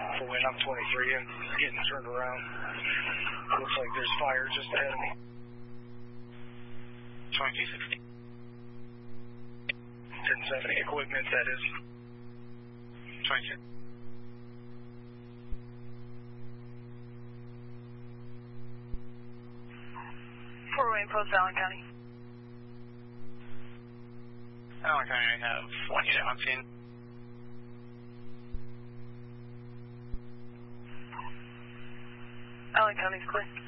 Wind, I'm 23 and getting turned around. Looks like there's fire just ahead of me. 2260. 1070 equipment, that is. 22. Fort Wayne Post, Allen County. Allen County, I have 1 unit on scene. Allen County's clear.